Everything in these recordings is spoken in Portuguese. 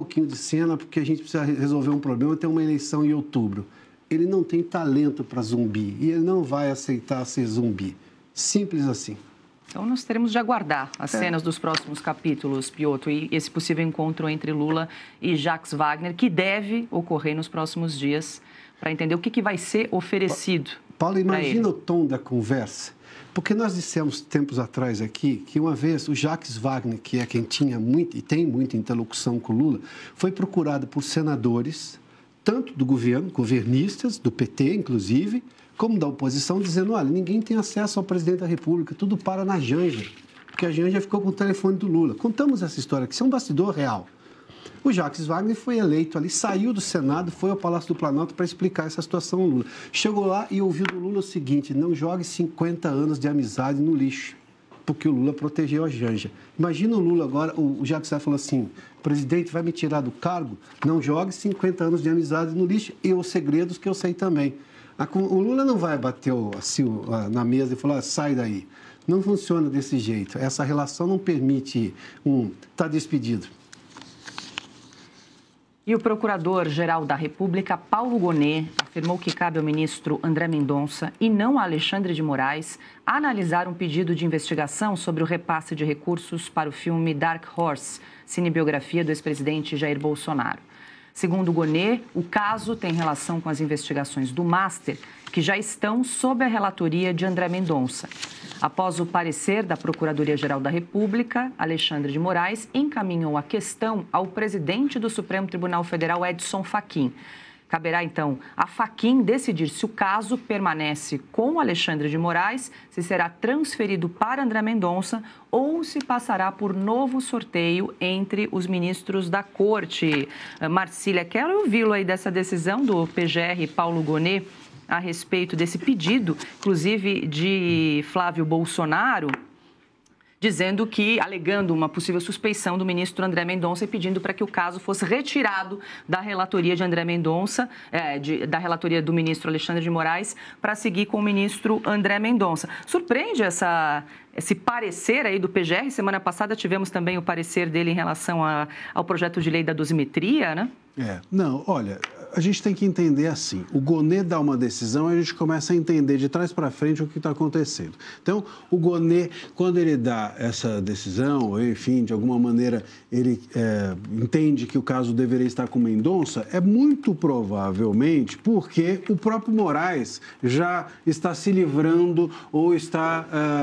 pouquinho de cena porque a gente precisa resolver um problema, tem uma eleição em outubro. Ele não tem talento para zumbi e ele não vai aceitar ser zumbi. Simples assim. Então, nós teremos de aguardar as cenas dos próximos capítulos, Piotr, e esse possível encontro entre Lula e Jacques Wagner, que deve ocorrer nos próximos dias, para entender o que vai ser oferecido. Paulo, imagina o tom da conversa. Porque nós dissemos tempos atrás aqui que uma vez o Jacques Wagner, que é quem tinha muito e tem muita interlocução com o Lula, foi procurado por senadores, tanto do governo, governistas, do PT inclusive, como da oposição, dizendo, olha, ninguém tem acesso ao presidente da República, tudo para na Janja, porque a Janja ficou com o telefone do Lula. Contamos essa história, que isso é um bastidor real. O Jacques Wagner foi eleito ali, saiu do Senado, foi ao Palácio do Planalto para explicar essa situação ao Lula. Chegou lá e ouviu do Lula o seguinte, não jogue 50 anos de amizade no lixo, porque o Lula protegeu a Janja. Imagina o Lula agora, o Jacques Wagner falou assim, presidente, vai me tirar do cargo? Não jogue 50 anos de amizade no lixo e os segredos que eu sei também. O Lula não vai bater assim, na mesa e falar, sai daí. Não funciona desse jeito. Essa relação não permite tá despedido. E o procurador-geral da República, Paulo Gonet, afirmou que cabe ao ministro André Mendonça e não a Alexandre de Moraes analisar um pedido de investigação sobre o repasse de recursos para o filme Dark Horse, cinebiografia do ex-presidente Jair Bolsonaro. Segundo Gonet, o caso tem relação com as investigações do Master, que já estão sob a relatoria de André Mendonça. Após o parecer da Procuradoria-Geral da República, Alexandre de Moraes encaminhou a questão ao presidente do Supremo Tribunal Federal, Edson Fachin. Caberá, então, a Fachin decidir se o caso permanece com Alexandre de Moraes, se será transferido para André Mendonça ou se passará por novo sorteio entre os ministros da Corte. Marcília, quero ouvi-lo aí dessa decisão do PGR Paulo Gonet a respeito desse pedido, inclusive de Flávio Bolsonaro, dizendo que, alegando uma possível suspeição do ministro André Mendonça e pedindo para que o caso fosse retirado da relatoria de André Mendonça, da relatoria do ministro Alexandre de Moraes, para seguir com o ministro André Mendonça. Surpreende esse parecer aí do PGR? Semana passada tivemos também o parecer dele em relação ao projeto de lei da dosimetria, né? Não, olha, a gente tem que entender assim, o Gonet dá uma decisão e a gente começa a entender de trás para frente o que está acontecendo. Então, o Gonet, quando ele dá essa decisão, ou enfim, de alguma maneira ele entende que o caso deveria estar com Mendonça, é muito provavelmente porque o próprio Moraes já está se livrando ou está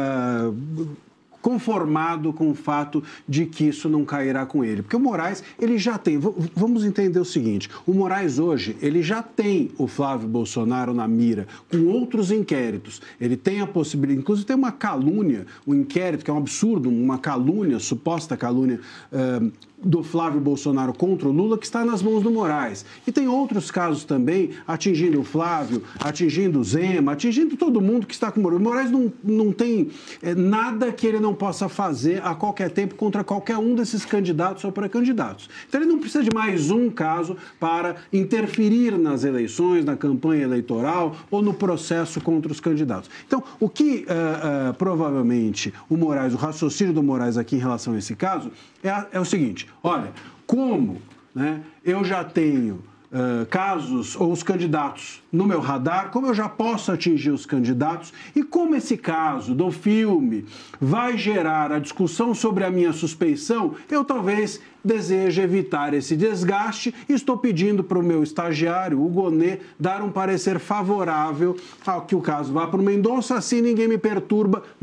conformado com o fato de que isso não cairá com ele. Porque o Moraes, ele já tem... Vamos entender o seguinte, o Moraes hoje, ele já tem o Flávio Bolsonaro na mira com outros inquéritos. Ele tem a possibilidade... Inclusive tem uma calúnia, um inquérito que é um absurdo, uma calúnia, suposta calúnia do Flávio Bolsonaro contra o Lula, que está nas mãos do Moraes. E tem outros casos também, atingindo o Flávio, atingindo o Zema, atingindo todo mundo que está com o Moraes. O Moraes não tem nada que ele não possa fazer a qualquer tempo contra qualquer um desses candidatos ou pré-candidatos. Então ele não precisa de mais um caso para interferir nas eleições, na campanha eleitoral ou no processo contra os candidatos. Então, o que provavelmente o Moraes, o raciocínio do Moraes aqui em relação a esse caso é o seguinte, olha, como eu já tenho casos ou os candidatos no meu radar, como eu já posso atingir os candidatos e como esse caso do filme vai gerar a discussão sobre a minha suspeição, eu talvez deseje evitar esse desgaste e estou pedindo para o meu estagiário, o Gonet, dar um parecer favorável ao que o caso vá para o Mendonça, assim ninguém me perturba